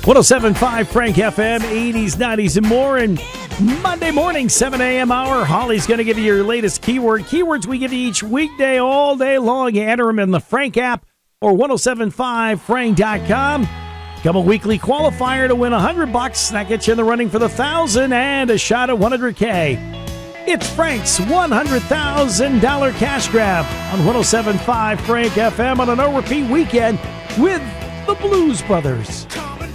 107.5 Frank FM, 80s, 90s, and more. And Monday morning, 7 a.m. hour, Holly's going to give you your latest keywords we give you each weekday all day long. You enter them in the Frank app or 1075frank.com. Become a weekly qualifier to win $100. That gets you in the running for the $1,000 and a shot at $100K. It's Frank's $100,000 cash grab on 107.5 Frank FM on a no-repeat weekend with the Blues Brothers.